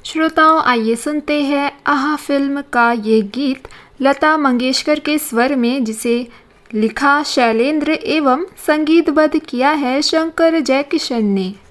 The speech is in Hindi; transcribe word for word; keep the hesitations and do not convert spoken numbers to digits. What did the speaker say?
श्रोताओं, आइए सुनते हैं आहा फिल्म का ये गीत लता मंगेशकर के स्वर में, जिसे लिखा शैलेंद्र एवं संगीतबद्ध किया है शंकर जयकिशन ने।